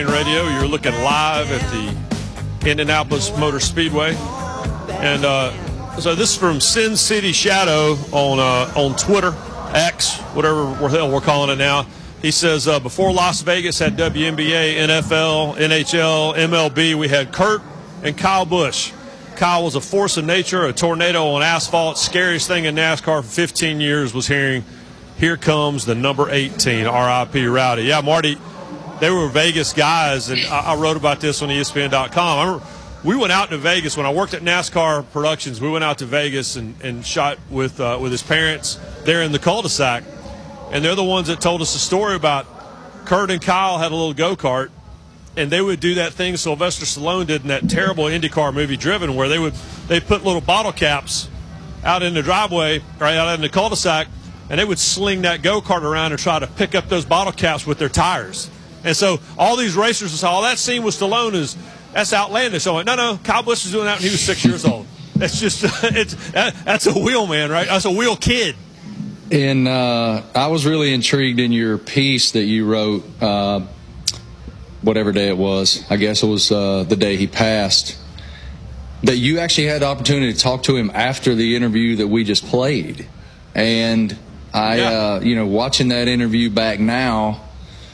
Radio. You're looking live at the Indianapolis Motor Speedway, and so this is from Sin City Shadow on Twitter, X, whatever the hell we're calling it now. He says before Las Vegas had WNBA, NFL, NHL, MLB, we had Kurt and Kyle Busch. Kyle was a force of nature, a tornado on asphalt. Scariest thing in NASCAR for 15 years was hearing, "Here comes the number 18, R.I.P. Rowdy." Yeah, Marty. They were Vegas guys, and I wrote about this on ESPN.com. I remember we went out to Vegas when I worked at NASCAR Productions. We went out to Vegas and shot with his parents there in the cul-de-sac, and they're the ones that told us the story about Kurt and Kyle had a little go-kart, and they would do that thing Sylvester Stallone did in that terrible IndyCar movie Driven, where they put little bottle caps out in the driveway, right out in the cul-de-sac, and they would sling that go-kart around and try to pick up those bottle caps with their tires. And so all these racers would say, "Oh, that scene with Stallone that's outlandish." I went, no, Kyle Busch was doing that when he was 6 years old. That's just that's a wheel man, right? That's a wheel kid. And I was really intrigued in your piece that you wrote, whatever day it was. I guess it was the day he passed. That you actually had the opportunity to talk to him after the interview that we just played, and watching that interview back now.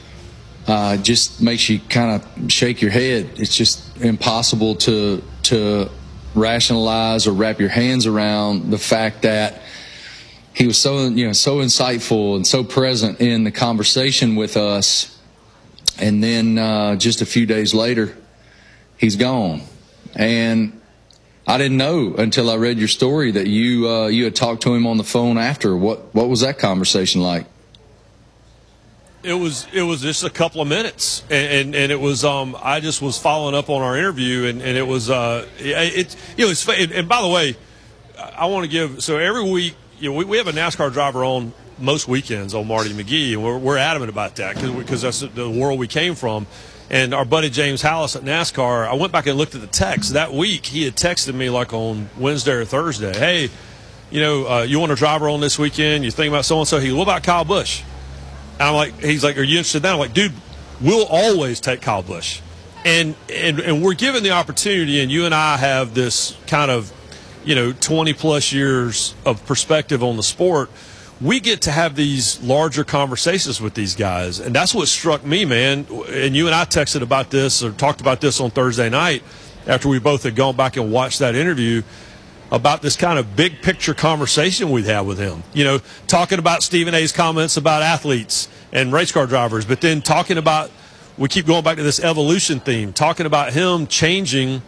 Just makes you kind of shake your head. It's just impossible to rationalize or wrap your hands around the fact that he was so insightful and so present in the conversation with us, and then just a few days later, he's gone. And I didn't know until I read your story that you had talked to him on the phone after. What was that conversation like? It was just a couple of minutes, and it was I just was following up on our interview, and it was it's and by the way, I want to give, so every week we have a NASCAR driver on most weekends on Marty McGee, and we're adamant about that because that's the world we came from. And our buddy James Hallis at NASCAR, I went back and looked at the text that week. He had texted me like on Wednesday or Thursday, "Hey, you want a driver on this weekend? You think about so and so?" He, "What about Kyle Busch?" And I'm like, he's like, "Are you interested in that?" I'm like, "Dude, we'll always take Kyle Busch." And we're given the opportunity, and you and I have this kind of, 20-plus years of perspective on the sport. We get to have these larger conversations with these guys. And that's what struck me, man. And you and I texted about this or talked about this on Thursday night after we both had gone back and watched that interview, about this kind of big picture conversation we'd have with him. Talking about Stephen A's comments about athletes and race car drivers, but then talking about, we keep going back to this evolution theme, talking about him changing,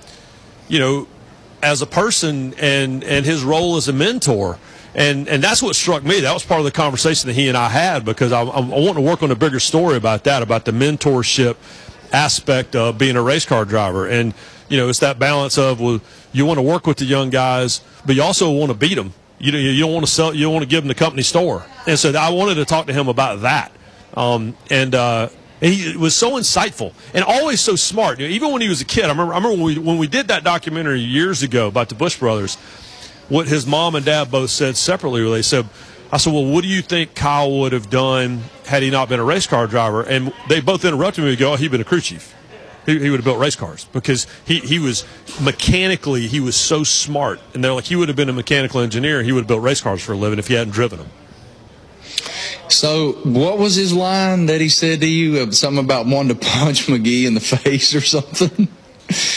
as a person and his role as a mentor. And that's what struck me. That was part of the conversation that he and I had, because I want to work on a bigger story about that, about the mentorship aspect of being a race car driver. And, it's that balance of, well, you want to work with the young guys, but you also want to beat them. You don't want to sell. You don't want to give them the company store. And so I wanted to talk to him about that. And he was so insightful and always so smart. Even when he was a kid, I remember when we did that documentary years ago about the Busch brothers, what his mom and dad both said separately. I said, "Well, what do you think Kyle would have done had he not been a race car driver?" And they both interrupted me and go, "Oh, he'd been a crew chief. He would have built race cars," because he was mechanically, he was so smart. And they're like, he would have been a mechanical engineer. He would have built race cars for a living if he hadn't driven them. So what was his line that he said to you? Something about wanting to punch McGee in the face or something?